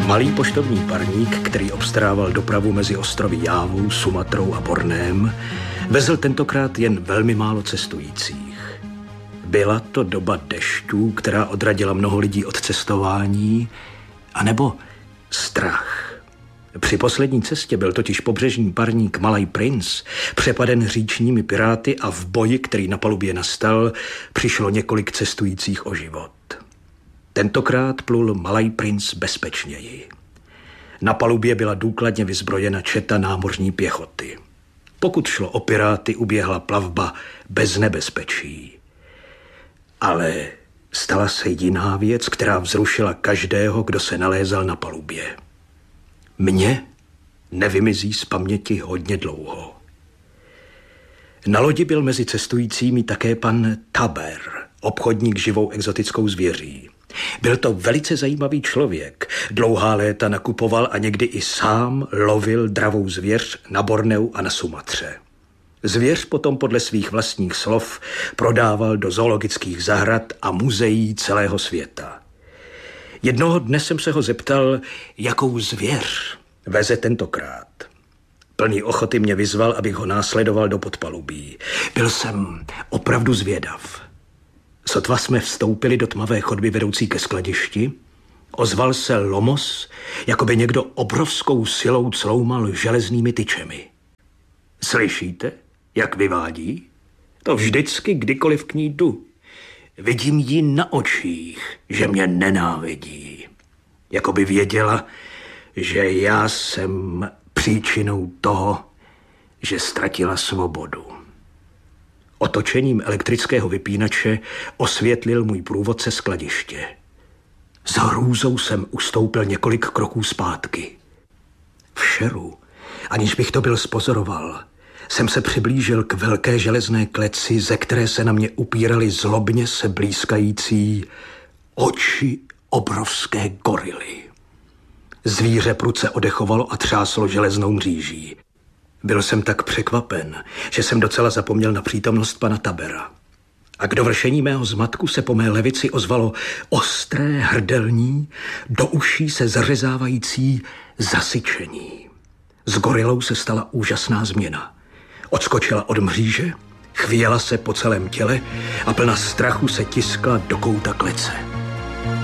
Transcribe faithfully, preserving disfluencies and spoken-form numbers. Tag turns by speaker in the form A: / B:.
A: Malý poštovní parník, který obstarával dopravu mezi ostrovy Jávou, Sumatrou a Borném, vezl tentokrát jen velmi málo cestujících. Byla to doba dešťů, která odradila mnoho lidí od cestování, anebo strach. Při poslední cestě byl totiž pobřežní parník Malaj Princ přepaden říčními piráty a v boji, který na palubě nastal, přišlo několik cestujících o život. Tentokrát plul Malaj Princ bezpečněji. Na palubě byla důkladně vyzbrojena četa námořní pěchoty. Pokud šlo o piráty, uběhla plavba bez nebezpečí. Ale stala se jiná věc, která vzrušila každého, kdo se nalézal na palubě. Mně nevymizí z paměti hodně dlouho. Na lodi byl mezi cestujícími také pan Taber, obchodník živou exotickou zvěří. Byl to velice zajímavý člověk. Dlouhá léta nakupoval a někdy i sám lovil dravou zvěř na Borneu a na Sumatře. Zvěř potom podle svých vlastních slov prodával do zoologických zahrad a muzeí celého světa. Jednoho dne jsem se ho zeptal, jakou zvěř veze tentokrát. Plný ochoty mě vyzval, abych ho následoval do podpalubí. Byl jsem opravdu zvědav. Sotva jsme vstoupili do tmavé chodby vedoucí ke skladišti, ozval se lomos, jako by někdo obrovskou silou cloumal železnými tyčemi. Slyšíte, jak vyvádí? To vždycky, kdykoliv k ní jdu. Vidím jí na očích, že mě nenávidí. Jako by věděla, že já jsem příčinou toho, že ztratila svobodu. Otočením elektrického vypínače osvětlil můj průvodce skladiště. S hrůzou jsem ustoupil několik kroků zpátky. V šeru, aniž bych to byl spozoroval, jsem se přiblížil k velké železné kleci, ze které se na mě upíraly zlobně se blýskající oči obrovské gorily. Zvíře prudce odechovalo a třáslo železnou mříží. Byl jsem tak překvapen, že jsem docela zapomněl na přítomnost pana Tabera. A k dovršení mého zmatku se po mé levici ozvalo ostré hrdelní, do uší se zařezávající zasyčení. S gorilou se stala úžasná změna. Odskočila od mříže, chvěla se po celém těle a plna strachu se tiskla do kouta klece.